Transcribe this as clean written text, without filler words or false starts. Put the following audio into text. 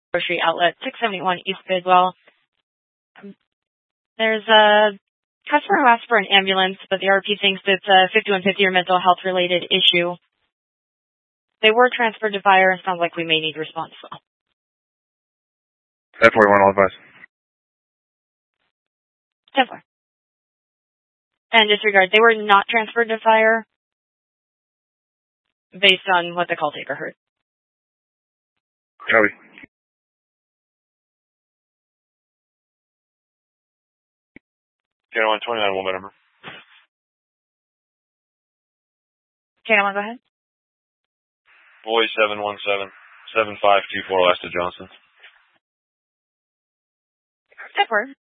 Grocery Outlet, 671 East Bidwell. There's a customer who asked for an ambulance, but the RP thinks it's a 5150 or mental health related issue. They were transferred to fire. It sounds like we may need response. 1041, all advice. 10-4. And disregard, they were not transferred to fire based on what the call taker heard. Copy. Channel 129, what number? Channel 1, go ahead. Boy 717-7524 Lester Johnson. 10-4.